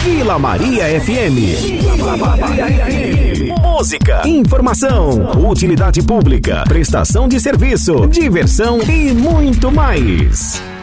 Vila Maria FM. Vila Maria FM. Música, informação, utilidade pública, prestação de serviço, diversão e muito mais.